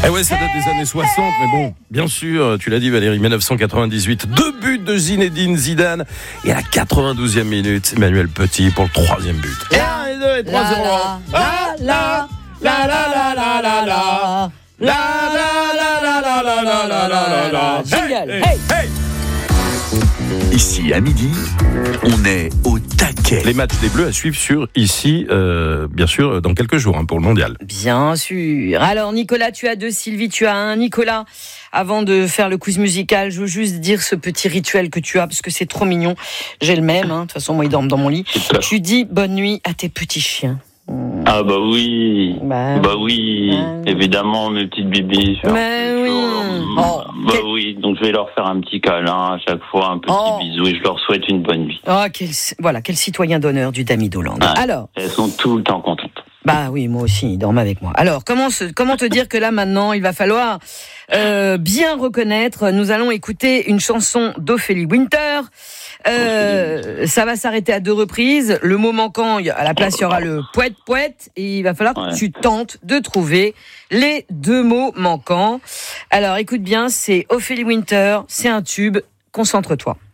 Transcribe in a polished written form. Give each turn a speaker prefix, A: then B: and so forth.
A: Eh ouais, ça date des années 60, mais bon, bien sûr, tu l'as dit Valérie, 1998, 2 buts de Zinedine Zidane, et à la 92e minute, Emmanuel Petit pour le 3e but. Et 1, et 2, et 3-0.
B: Jingle. Hey. Ici, à midi, on est au taquet.
A: Les matchs des Bleus à suivre sur ici, bien sûr, dans quelques jours pour le mondial.
C: Bien sûr. Alors Nicolas, tu as 2, Sylvie, tu as 1. Nicolas, avant de faire le quiz musical, je veux juste dire ce petit rituel que tu as, parce que c'est trop mignon. J'ai le même, de toute façon, moi, ils dorment dans mon lit. Tu dis bonne nuit à tes petits chiens.
D: Ah bah oui, oui, évidemment mes petites bébés. Oui, donc je vais leur faire un petit câlin à chaque fois, un petit bisou et je leur souhaite une bonne nuit.
C: Oh, quel citoyen d'honneur du Dami d'Hollande. Alors,
D: elles sont tout le temps contentes.
C: Bah oui, moi aussi, ils dorment avec moi. Alors, comment te dire que là maintenant, il va falloir bien reconnaître. Nous allons écouter une chanson d'Ophélie Winter. Ça va s'arrêter à 2 reprises. Le mot manquant, à la place, il y aura le poète, et il va falloir que tu tentes de trouver les 2 mots manquants. Alors, écoute bien, c'est Ophélie Winter, c'est un tube. Concentre-toi.